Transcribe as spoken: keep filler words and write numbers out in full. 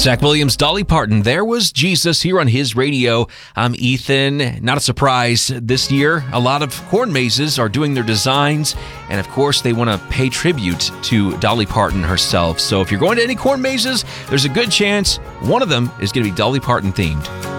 Zach Williams, Dolly Parton, There Was Jesus here on his radio. I'm Ethan. Not a surprise this year. A lot of corn mazes are doing their designs, and of course, they want to pay tribute to Dolly Parton herself. So if you're going to any corn mazes, there's a good chance one of them is going to be Dolly Parton themed.